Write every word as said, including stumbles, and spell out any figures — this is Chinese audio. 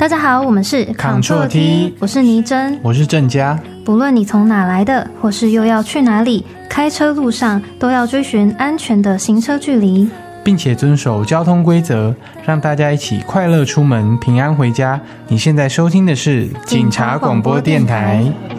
大家好，我们是 Control T， 我是倪真， 我是郑佳。 不论你从哪来的，或是又要去哪里，开车路上都要追寻安全的行车距离， 并且遵守交通规则，让大家一起快乐出门，平安回家。你现在收听的是警察广播电台。